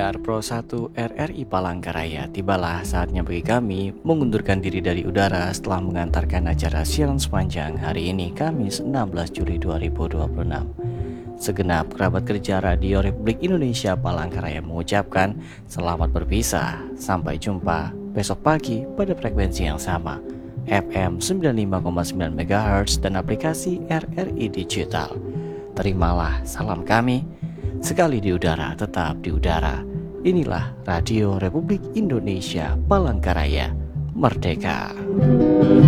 pendengar Pro 1 RRI Palangkaraya, tibalah saatnya bagi kami mengundurkan diri dari udara setelah mengantarkan acara siaran sepanjang hari ini, Kamis 16 Juli 2026. Segenap kerabat kerja Radio Republik Indonesia Palangkaraya mengucapkan selamat berpisah. Sampai jumpa besok pagi pada frekuensi yang sama, FM 95,9 MHz dan aplikasi RRI Digital. Terimalah salam kami. Sekali di udara, tetap di udara. Inilah Radio Republik Indonesia Palangkaraya, Merdeka.